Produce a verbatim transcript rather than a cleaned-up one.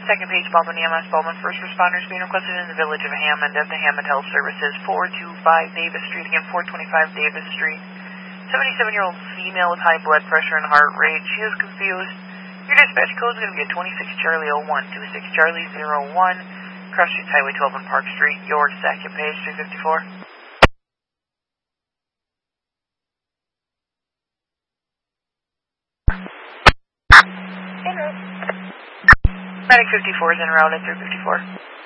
Second page, Baldwin E M S. Baldwin first responders being requested in the village of Hammond at the Hammond Health Services, four two five Davis Street. Again, four twenty-five Davis Street. seventy-seven-year-old female with high blood pressure and heart rate. She is confused. Your dispatch code is going to be a twenty-six Charlie oh one, twenty-six Charlie oh one, Cross Streets Highway twelve on Park Street. Your second page, three fifty-four. Medic fifty-four is en route at three fifty-four.